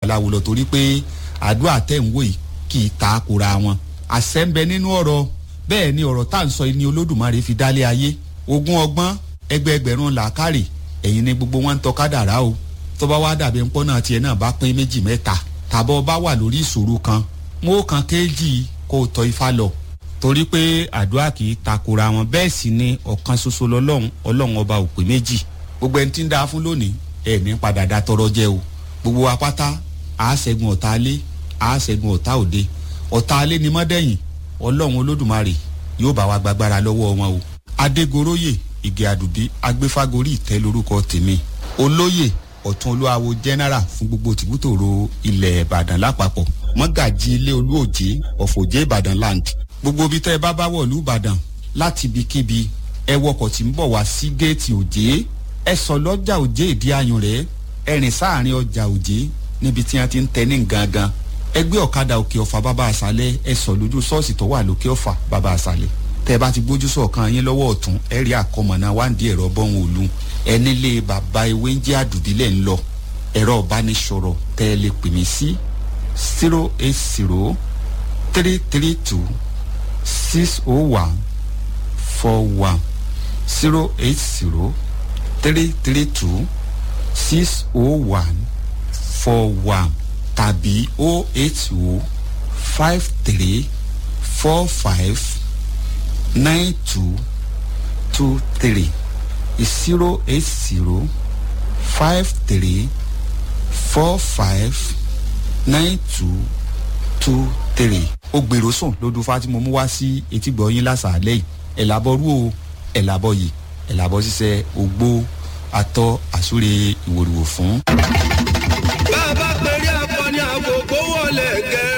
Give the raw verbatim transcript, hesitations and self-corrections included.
babaláwo lọ torí pé àdúrà tẹ̀ ń wò yìí kì í ta kura wọn. àṣẹ ń bẹ nínú ọ̀rọ̀ bẹ́ẹ̀ ni ọ̀rọ̀ tá à ń sọ ni Olódùmarè fi dálé ayé ogún ọgbọ́n ẹgbẹẹgbẹ̀rún làákàrè ẹ̀yin ni gbogbo wọn ń tọ́ kádàrá o tó bá wá dàbí ńpọ́n náà tiẹ̀ náà bá pín méjì mẹ́ta tàbọ̀ bá wà lórí ìṣòro kan mú kan kéjì kó o tọ́ ifá lọ torí pé àdúrà kì í takora wọn bẹ́ẹ̀ sì ni ọ̀kan ṣoṣo lọ́lọ́run ọlọ́run ọba ò pé méjì gbogbo ẹni tí ń dáa fún lónìí ẹ̀ ní padà dá tọrọ jẹ o gbogbo apáta àá ṣẹ́gun ọ̀tá alé àá ṣẹ́gun ọ̀tá òde ọ̀tá alé ni mọ́dẹ̀yìn ọlọ́run Olódùmarè yóò bá wa gbàgbára lọ́wọ́ wọn o. Adégoróyè Ìgè Àdùbí agbéfágorí ìtẹ́ lórúkọ tèmi olóyè ọ̀tún olúwawo general fún gbogbo tìbútòrò ilẹ̀ Ìbàdàn lápapọ̀ mọ́gàjì ilé olúòjé ọ̀fọ̀jẹ́ Ìbàdàn land gbogbo ibi tẹ́ ẹ bá bá wọ̀lú Ìbàdàn láti ibikíbi ẹ wọkọ̀ tí ń bọ̀ wá sí géètì òjé ẹ sọ lọ́jà òjé ìdí ayùn rẹ̀ ẹ rìn sáàrin ọjà òjé níbi tí wọ́n ti ń tẹ ní gangan ẹgbẹ́ ọ̀kadà òkè ọ̀fà bàbá àṣálẹ̀ ẹ sọ lójú ṣọ́ọ̀ṣì tó wà lókè ọ̀fà bàbá àṣálẹ̀ tẹ́ ẹ bá ti gbójú sọ̀kan yín lọ́wọ́ ọ̀tún ẹ rí àkọmọ̀nà wáǹdí ẹ̀rọ bọ́hùn òlu ẹni lé bàbá ewé ń jẹ́ àdùbílẹ̀ ń lọ ẹ̀rọ ìbánisọ̀rọ̀ tẹ́ ẹ lè pè mí sí zero eight zero three three two six oh one four one zero eight zero three three two six oh one four one tàbí oh eight oh five three four five nine two two three zero eight zero five three four five nine two two three. ó gbèrò sùn lódú Fátìmọ̀ mú wá sí etígbọ̀ yín lásàálẹ̀ yìí ẹ̀ làbọ̀ rú o ẹ̀ làbọ̀ yìí ẹ̀ làbọ̀ ṣiṣẹ́ ògbó atọ́ àsúre ìwòrìwò fún.